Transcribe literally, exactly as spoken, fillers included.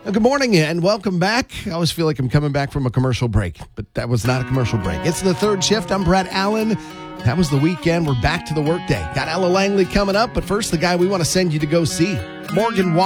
Good morning and welcome back. I always feel like I'm coming back from a commercial break, but that was not a commercial break. It's the third shift. I'm Brett Allen. That was the weekend. We're back to the workday. Got Ella Langley coming up, but first, the guy we want to send you to go see, Morgan Walker.